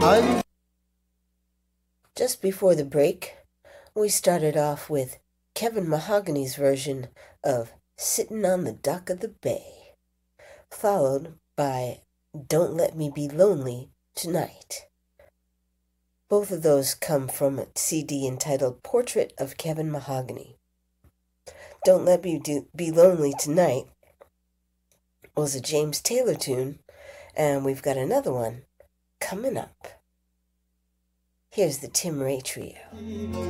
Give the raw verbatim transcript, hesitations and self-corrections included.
I'm Just before the break, we started off with Kevin Mahogany's version of Sittin' on the Dock of the Bay, followed by Don't Let Me Be Lonely Tonight. Both of those come from a C D entitled Portrait of Kevin Mahogany. Don't Let Me Do, Be Lonely Tonight was a James Taylor tune, and we've got another one coming up. Here's the Tim Ray Trio.